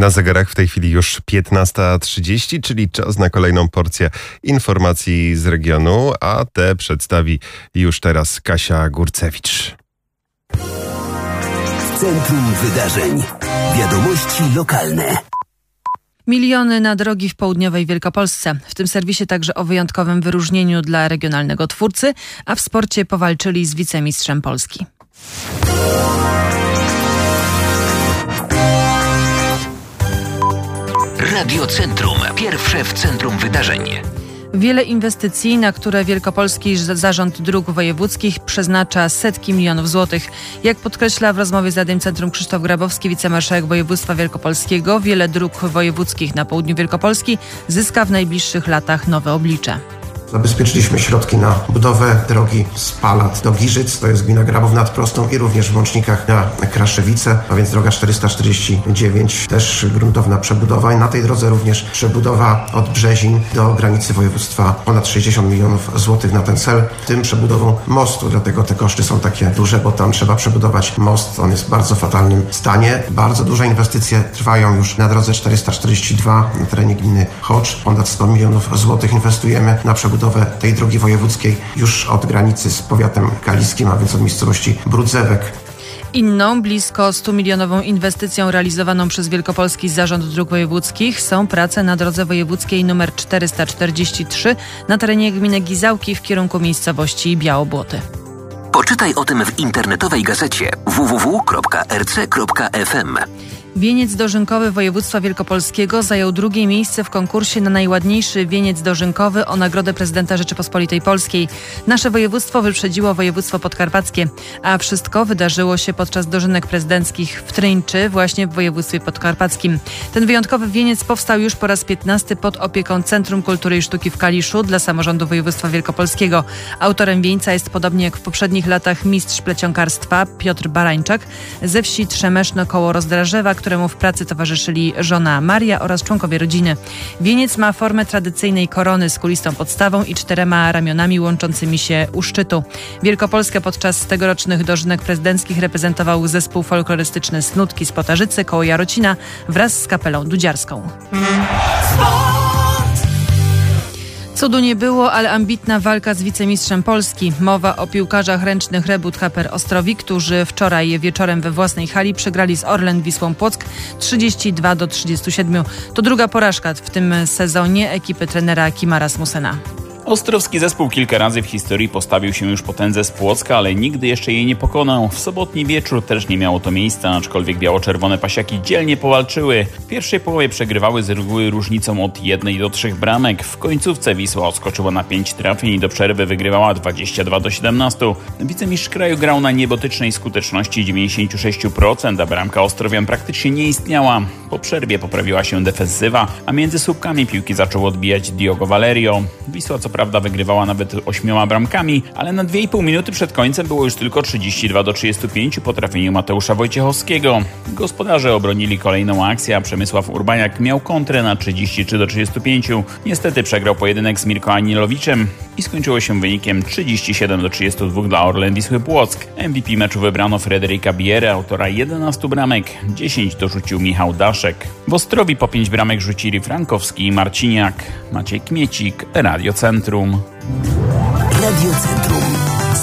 Na zegarach w tej chwili już 15:30, czyli czas na kolejną porcję informacji z regionu, a te przedstawi już teraz Kasia Górcewicz. W centrum wydarzeń. Wiadomości lokalne. Miliony na drogi w południowej Wielkopolsce. W tym serwisie także o wyjątkowym wyróżnieniu dla regionalnego twórcy, a w sporcie powalczyli z wicemistrzem Polski. Radio Centrum. Pierwsze w centrum wydarzeń. Wiele inwestycji, na które Wielkopolski Zarząd Dróg Wojewódzkich przeznacza setki milionów złotych. Jak podkreśla w rozmowie z Radiem Centrum Krzysztof Grabowski, wicemarszałek województwa wielkopolskiego, wiele dróg wojewódzkich na południu Wielkopolski zyska w najbliższych latach nowe oblicze. Zabezpieczyliśmy środki na budowę drogi z Palat do Giżyc, to jest gmina Grabów nad Prostą, i również w łącznikach na Kraszewice, a więc droga 449, też gruntowna przebudowa, i na tej drodze również przebudowa od Brzezin do granicy województwa, ponad 60 milionów złotych na ten cel, w tym przebudową mostu, dlatego te koszty są takie duże, bo tam trzeba przebudować most, on jest w bardzo fatalnym stanie. Bardzo duże inwestycje trwają już na drodze 442 na terenie gminy Chocz, ponad 100 milionów złotych inwestujemy na przebudowę tej drogi wojewódzkiej już od granicy z powiatem kaliskim, a więc od miejscowości Brudzewek. Inną, blisko 100-milionową inwestycją realizowaną przez Wielkopolski Zarząd Dróg Wojewódzkich są prace na drodze wojewódzkiej nr 443 na terenie gminy Gizałki w kierunku miejscowości Białobłoty. Poczytaj o tym w internetowej gazecie www.rc.fm. Wieniec dożynkowy województwa wielkopolskiego zajął drugie miejsce w konkursie na najładniejszy wieniec dożynkowy o nagrodę prezydenta Rzeczypospolitej Polskiej. Nasze województwo wyprzedziło województwo podkarpackie, a wszystko wydarzyło się podczas dożynek prezydenckich w Tryńczy, właśnie w województwie podkarpackim. Ten wyjątkowy wieniec powstał już po raz 15 pod opieką Centrum Kultury i Sztuki w Kaliszu dla samorządu województwa wielkopolskiego. Autorem wieńca jest, podobnie jak w poprzednich latach, mistrz plecionkarstwa Piotr Barańczak ze wsi Trzemeszno koło Rozdrażewa, któremu w pracy towarzyszyli żona Maria oraz członkowie rodziny. Wieniec ma formę tradycyjnej korony z kulistą podstawą i 4 ramionami łączącymi się u szczytu. Wielkopolskę podczas tegorocznych dożynek prezydenckich reprezentował zespół folklorystyczny Snutki z Potarzycy koło Jarocina wraz z kapelą dudziarską. Cudu nie było, ale ambitna walka z wicemistrzem Polski. Mowa o piłkarzach ręcznych Rebut Haper Ostrowi, którzy wczoraj wieczorem we własnej hali przegrali z Orlen Wisłą Płock 32-37. To druga porażka w tym sezonie ekipy trenera Kima Rasmussena. Ostrowski zespół kilka razy w historii postawił się już potędze z Płocka, ale nigdy jeszcze jej nie pokonał. W sobotni wieczór też nie miało to miejsca, aczkolwiek biało-czerwone pasiaki dzielnie powalczyły. W pierwszej połowie przegrywały z reguły różnicą od 1 do 3 bramek. W końcówce Wisła odskoczyła na 5 trafień i do przerwy wygrywała 22-17. Wicemistrz kraju grał na niebotycznej skuteczności 96%, a bramka Ostrowian praktycznie nie istniała. Po przerwie poprawiła się defensywa, a między słupkami piłki zaczął odbijać Diogo Valerio. Wisła co prawda wygrywała nawet 8 bramkami, ale na 2,5 minuty przed końcem było już tylko 32-35 po trafieniu Mateusza Wojciechowskiego. Gospodarze obronili kolejną akcję, a Przemysław Urbaniak miał kontrę na 33-35. Niestety przegrał pojedynek z Mirko Anilowiczem i skończyło się wynikiem 37-32 dla Orlen Wisły Płock. MVP meczu wybrano Fryderyka Bierę, autora 11 bramek. 10 dorzucił Michał Daszek. W Ostrowi po 5 bramek rzucili Frankowski i Marciniak. Maciej Kmiecik, Radio Centrum. Radio Centrum.